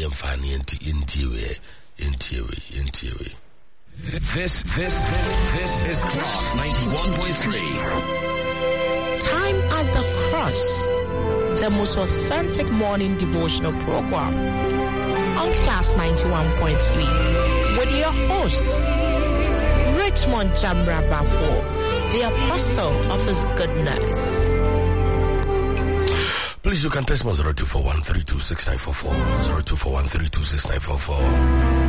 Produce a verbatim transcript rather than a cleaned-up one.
yemfani inti intiwe intiwe intiwe. This this this is Class ninety-one point three. Time at the Cross, the most authentic morning devotional program on Class ninety-one point three with your host Richmond Jambra Bafo, the apostle of his goodness. Please, you can text me zero two four one three two six nine four four, zero two four one three two six nine four four.